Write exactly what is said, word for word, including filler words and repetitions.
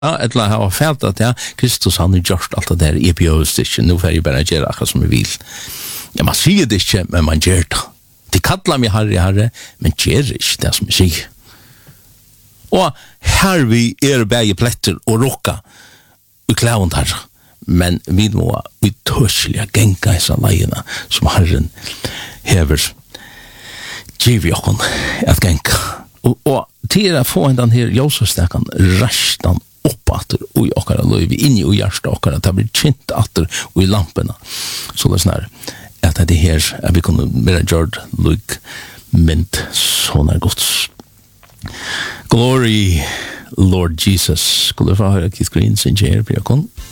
Ja, eller har fält att ja, Kristus han har gjort allt det där i bjöstisken, nu får jag bara göra akkurat som jag vill. Ja, man säger det inte, men man gör det. De kallar mig herre, herre, men gör inte det som jag säger. Og her vi er begge pletter og råka i klævent her, men vi må uttørselig genka disse leiene som Herren hever giv jokken at genka. Og, og til å få en den her jøsestekken rastan opp atter og i okkara løyvi, inn i hjertet okkara, det blir kjent atter og i lampene. Så det er sånn her, at det her, at vi kunne være gjort lyk, men sånn er gods. Glory, Lord Jesus. Skulle du få høre Keith Green sin kjær, Bjørkon?